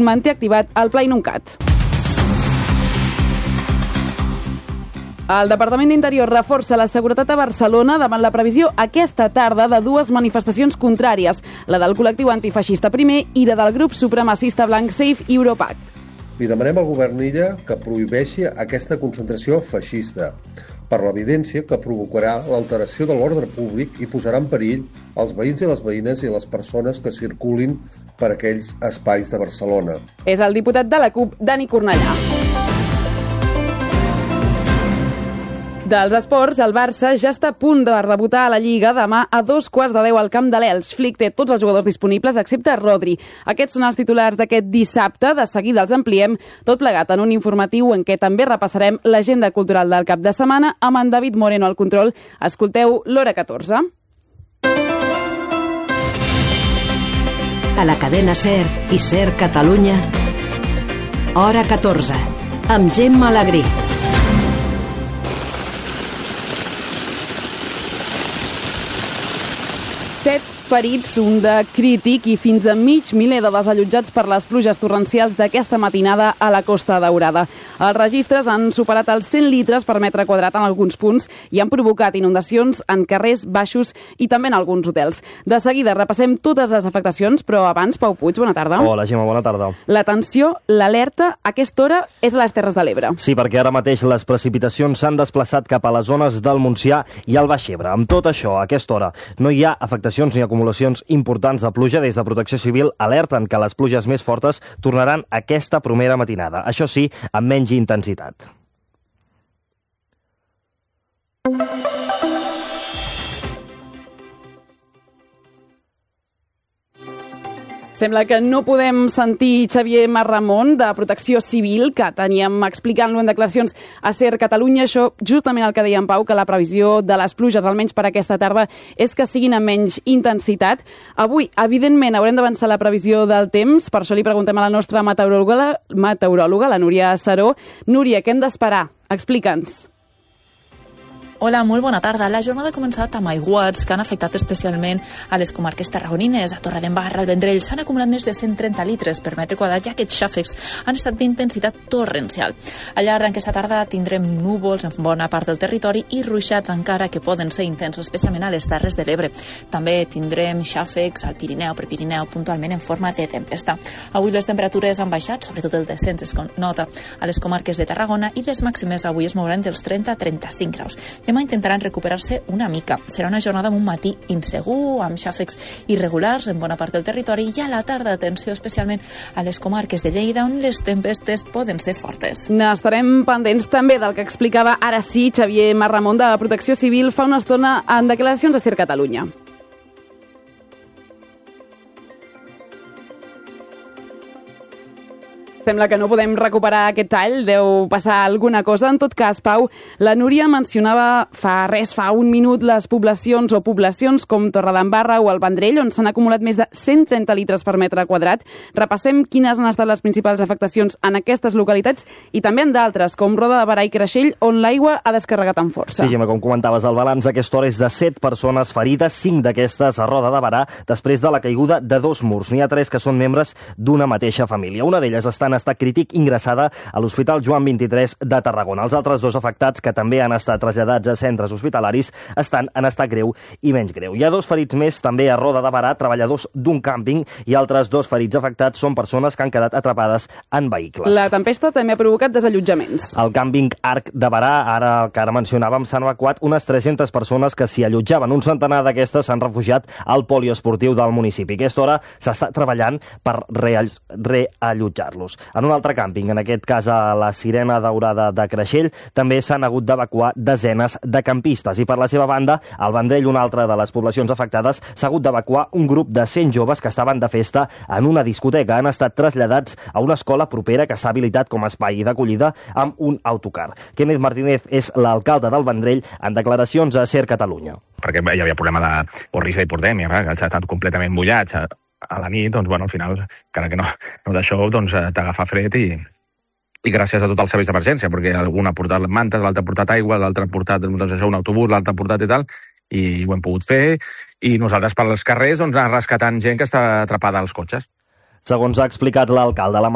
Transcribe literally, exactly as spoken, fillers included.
manté activat el Pla Inuncat. El Departament d'Interior reforça la seguretat a Barcelona davant la previsió aquesta tarda de dues manifestacions contràries, la del col·lectiu antifeixista Primer i la del grup supremacista blanc Safe Europact. Li demanem al govern Illa que prohibeixi aquesta concentració feixista, per l'evidència que provocarà l'alteració de l'ordre públic i posarà en perill els veïns i les veïnes i les persones que circulin per aquells espais de Barcelona. És el diputat de la CUP, Dani Cornellà. Dels esports, el Barça ja està a punt de debutar a la Lliga demà a dos quarts de deu al camp de l'Elx. Flick té tots els jugadors disponibles, excepte Rodri. Aquests són els titulars d'aquest dissabte. De seguida els ampliem, tot plegat en un informatiu en què també repassarem l'agenda cultural del cap de setmana amb en David Moreno al control. Escolteu l'Hora catorze. A la cadena SER i SER Catalunya, Hora catorze, amb Gemma Alegrí. Set ferits, un de crític i fins a mig miler de desallotjats per les pluges torrencials d'aquesta matinada a la Costa Daurada. Els registres han superat els cent litres per metre quadrat en alguns punts i han provocat inundacions en carrers baixos i també en alguns hotels. De seguida repassem totes les afectacions, però abans, Pau Puig, bona tarda. Hola, Gemma, bona tarda. L'atenció, l'alerta, a aquesta hora és a les Terres de l'Ebre. Sí, perquè ara mateix les precipitacions s'han desplaçat cap a les zones del Montsià i el Baix Ebre. Amb tot això, a aquesta hora no hi ha afectacions ni acumulacions importants de pluja. Des de Protecció Civil alerten que les pluges més fortes tornaran aquesta primera matinada. Això sí, amb menys intensitat. Sembla que no podem sentir Xavier Marramon, de Protecció Civil, que teníem explicant-lo en declaracions a SER Catalunya. Això, justament el que deia en Pau, que la previsió de les pluges, almenys per aquesta tarda, és que siguin amb menys intensitat. Avui, evidentment, haurem d'avançar la previsió del temps. Per això li preguntem a la nostra meteoròloga, meteoròloga la Núria Saró. Núria, què hem d'esperar? Explica'ns. Hola, molt bona tarda. La jornada ha començat amb aiguats que han afectat especialment a les comarques tarragonines. A Torredembarra, al Vendrell, s'han acumulat més de cent trenta litres per metre quadrat i aquests xàfecs han estat d'intensitat torrencial. Al llarg d'aquesta tarda tindrem núvols en bona part del territori i ruixats encara que poden ser intensos, especialment a les Terres de l'Ebre. També tindrem xàfecs al Pirineu, Prepirineu, puntualment en forma de tempesta. Avui les temperatures han baixat, sobretot el descens es nota a les comarques de Tarragona i les màximes avui es mouran dels trenta a trenta-cinc graus. Demà intentaran recuperar-se una mica. Serà una jornada amb un matí insegur, amb xàfecs irregulars en bona part del territori i a la tarda, atenció especialment a les comarques de Lleida on les tempestes poden ser fortes. N'estarem pendents també del que explicava ara sí Xavier Marramon de Protecció Civil fa una estona en declaracions a SER Catalunya. Sembla que no podem recuperar aquest tall, deu passar alguna cosa. En tot cas, Pau, la Núria mencionava fa res, fa un minut, les poblacions o poblacions com Torredembarra o el Vendrell, on s'han acumulat més de cent trenta litres per metre quadrat. Repassem quines han estat les principals afectacions en aquestes localitats i també en d'altres, com Roda de Berà i Creixell, on l'aigua ha descarregat amb força. Sí, Gemma, com comentaves, el balanç d'aquesta hora és de set persones ferides, cinc d'aquestes a Roda de Berà, després de la caiguda de dos murs. N'hi ha tres que són membres d'una mateixa família. Una d'elles està en estat crític, ingressada a l'Hospital Joan vint-i-tres de Tarragona. Els altres dos afectats, que també han estat traslladats a centres hospitalaris, estan en estat greu i menys greu. Hi ha dos ferits més també a Roda de Berà, treballadors d'un càmping, i altres dos ferits afectats són persones que han quedat atrapades en vehicles. La tempesta també ha provocat desallotjaments. Al càmping Arc de Berà, ara que ara mencionàvem, s'han evacuat unes tres-centes persones que s'hi allotjaven. Un centenar d'aquestes s'han refugiat al poliesportiu del municipi. A aquesta hora s'està treballant per reallotjar-los. En un altre càmping, en aquest cas a la Sirena Daurada de Creixell, també s'han hagut d'evacuar desenes de campistes. I per la seva banda, al Vendrell, una altra de les poblacions afectades, s'ha hagut d'evacuar un grup de cent joves que estaven de festa en una discoteca. Han estat traslladats a una escola propera que s'ha habilitat com a espai d'acollida amb un autocar. Kenneth Martínez és l'alcalde del Vendrell en declaracions a SER Catalunya. Perquè hi havia problema de porrissa i hipodèmia, que ha estat completament mullats. A la nit, doncs, bueno, al final, encara que no, no d'això, doncs, t'agafa fred i, i gràcies a tots els serveis d'emergència, perquè algun ha portat mantes, l'altre ha portat aigua, l'altre ha portat, doncs, això, un autobús, l'altre ha portat i tal, i ho hem pogut fer, i nosaltres per als carrers, doncs, anar rescatant gent que està atrapada als cotxes. Segons ha explicat l'alcalde, la